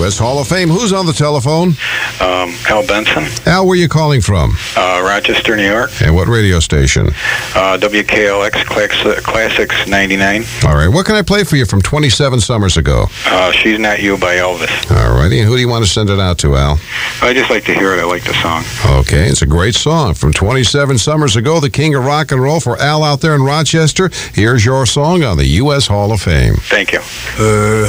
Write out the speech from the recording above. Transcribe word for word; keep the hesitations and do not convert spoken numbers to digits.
S Hall of Fame. Who's on the telephone? Um, Al Benson, Al, where are you calling from? uh, Rochester, New York. And what radio station? Uh, W K L X Class- Classics ninety-nine. All right. What can I play for you from twenty-seven summers ago? Uh, She's Not You by Elvis. All righty. And who do you want to send it out to, Al? I just like to hear it. I like the song. Okay. It's a great song. From twenty-seven summers ago, the king of rock and roll for Al out there in Rochester. Here's your song on the U S Hall of Fame. Thank you. Uh,